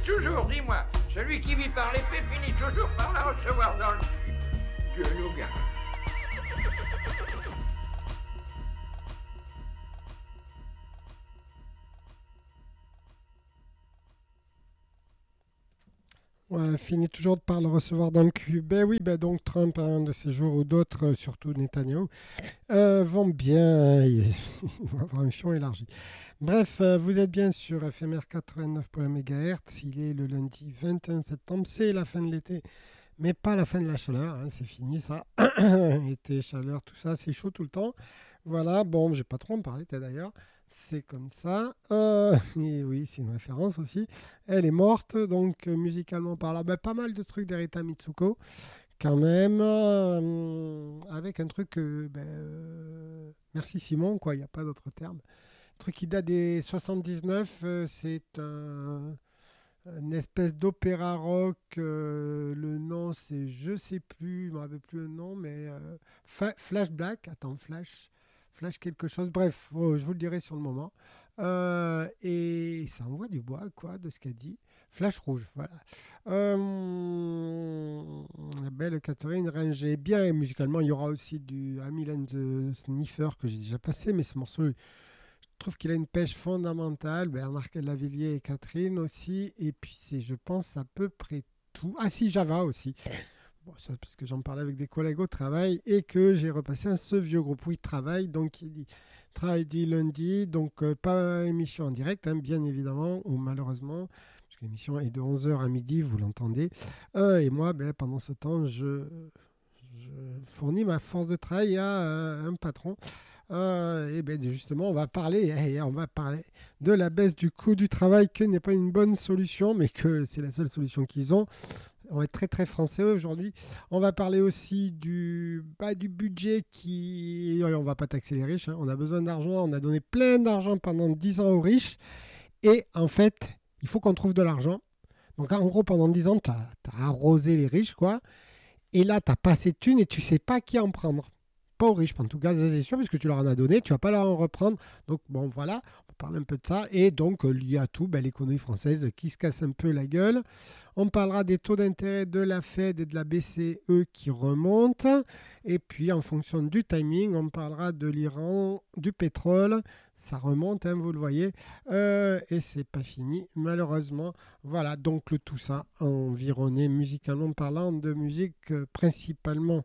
toujours, dis-moi. Celui qui vit par l'épée finit toujours par la recevoir dans le cul. Dieu nous garde. Ouais, finit toujours par le recevoir dans le cul. Ben oui, ben donc Trump, un de ces jours ou d'autres, surtout Netanyahou, vont bien, ils vont avoir un fion élargi. Bref, vous êtes bien sur FMR 89 MHz, il est le lundi 21 septembre, c'est la fin de l'été, mais pas la fin de la chaleur, hein, c'est fini ça. Été, chaleur, tout ça, c'est chaud tout le temps. Voilà, bon, j'ai pas trop en parler d'ailleurs. C'est comme ça. Et oui, c'est une référence aussi. Elle est morte, donc musicalement parlant, ben, pas mal de trucs d'Erita Mitsuko, quand même, avec un truc, merci Simon, quoi, il n'y a pas d'autre terme. Un truc qui date des 79, c'est une espèce d'opéra rock. Le nom, c'est, je sais plus, je me rappelle plus le nom, mais Flash Black. Attends, Flash quelque chose. Bref, je vous le dirai sur le moment. Et ça envoie du bois, quoi, de ce qu'a dit. Flash rouge, voilà. La belle Catherine Ringer. Bien, musicalement, il y aura aussi du Amil and the Sniffer que j'ai déjà passé, mais ce morceau, je trouve qu'il a une pêche fondamentale. Bernard Lavillier et Catherine aussi. Et puis, c'est, je pense, à peu près tout. Ah si, Java aussi. Bon, ça, parce que j'en parlais avec des collègues au travail et que j'ai repassé à ce vieux groupe. Oui, travail, donc il dit travail dit lundi, donc pas émission en direct, hein, bien évidemment, ou malheureusement, parce que l'émission est de 11h à midi, vous l'entendez. Et moi, pendant ce temps, je fournis ma force de travail à un patron. Et bien justement, on va parler de la baisse du coût du travail, que n'est pas une bonne solution, mais que c'est la seule solution qu'ils ont. On va être très très français aujourd'hui. On va parler aussi du budget qui... On va pas taxer les riches, hein. On a besoin d'argent. On a donné plein d'argent pendant 10 ans aux riches. Et en fait, il faut qu'on trouve de l'argent. Donc en gros, pendant 10 ans, tu as arrosé les riches, quoi. Et là, tu n'as pas assez de thunes et tu sais pas qui en prendre. Pas aux riches, en tout cas, ça, c'est sûr, parce que tu leur en as donné, tu vas pas leur en reprendre. Donc bon, voilà, on parle un peu de ça. Et donc, lié à tout, l'économie française qui se casse un peu la gueule. On parlera des taux d'intérêt de la Fed et de la BCE qui remontent. Et puis, en fonction du timing, on parlera de l'Iran, du pétrole. Ça remonte, hein, vous le voyez. Et c'est pas fini, malheureusement. Voilà, donc le tout ça environné musicalement parlant de musique principalement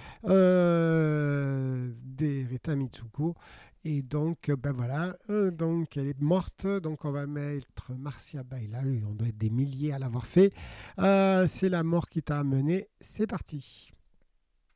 des Rita Mitsuko. Et donc, voilà, donc elle est morte. Donc, on va mettre Marcia Baila. On doit être des milliers à l'avoir fait. C'est la mort qui t'a amené. C'est parti.